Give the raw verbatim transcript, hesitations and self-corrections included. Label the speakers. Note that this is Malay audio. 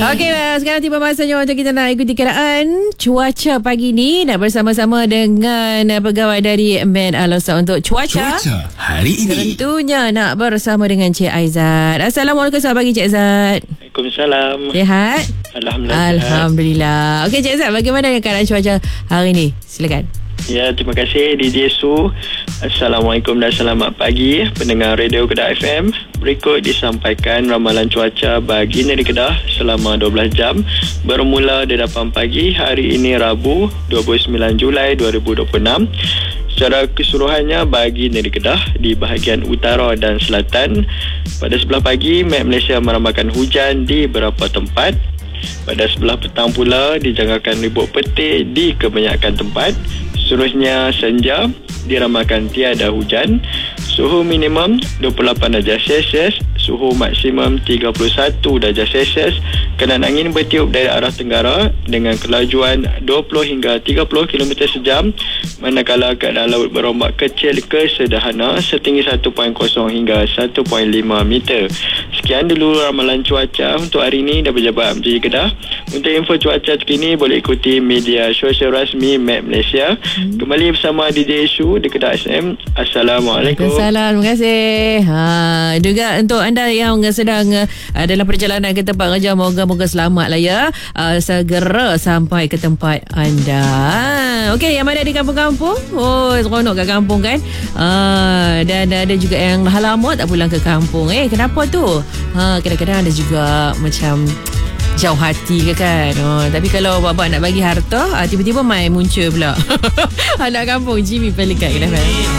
Speaker 1: Okey, sekarang tiba masanya untuk kita nak ikuti keadaan cuaca pagi ni. Nak bersama-sama dengan pegawai dari Men Alosa untuk cuaca,
Speaker 2: cuaca hari ini.
Speaker 1: Tentunya nak bersama dengan Cik Aizat. Assalamualaikum, selamat pagi Cik Aizat.
Speaker 3: Waalaikumsalam.
Speaker 1: Sihat?
Speaker 3: Alhamdulillah.
Speaker 1: Alhamdulillah. Okey Cik Aizat, bagaimana keadaan cuaca hari ni? Silakan.
Speaker 3: Ya, terima kasih D J Su. Assalamualaikum dan selamat pagi pendengar Radio Kedah F M. Berikut disampaikan ramalan cuaca bagi negeri Kedah selama dua belas jam bermula di lapan pagi hari ini Rabu dua puluh sembilan Julai dua ribu dua puluh enam. Secara keseluruhannya bagi negeri Kedah di bahagian utara dan selatan, pada sebelah pagi Met Malaysia meramalkan hujan di beberapa tempat. Pada sebelah petang pula dijangkakan ribut petir di kebanyakan tempat. Seterusnya senja diramalkan tiada hujan. Suhu minimum dua puluh lapan darjah Celsius, suhu maksimum tiga puluh satu darjah Celsius. Keadaan angin bertiup dari arah tenggara dengan kelajuan dua puluh hingga tiga puluh kilometer sejam, manakala keadaan laut berombak kecil ke sederhana setinggi satu perpuluhan kosong hingga satu perpuluhan lima meter. Sekian dulu ramalan cuaca untuk hari ini dari Pejabat M J Kedah. Untuk info cuaca terkini boleh ikuti media sosial rasmi Met Malaysia. Hmm. Kembali bersama D J Su di Kedah S M. Assalamualaikum.
Speaker 1: Waalaikumsalam. Terima kasih. Ha, juga untuk anda yang sedang uh, dalam perjalanan ke tempat kerja, moga-moga selamat lah ya. Uh, segera sampai ke tempat anda. Okey, yang mana di kampung-kampung? Oh, seronok kat kampung kan? Uh, dan ada juga yang dah lama tak pulang ke kampung. Eh, kenapa tu? Ha, kadang-kadang ada juga macam jauh hati ke kan. Oh, tapi kalau bapak nak bagi harta, uh, tiba-tiba mai muncul pula anak kampung Jimmy Pelikat. Kenapa?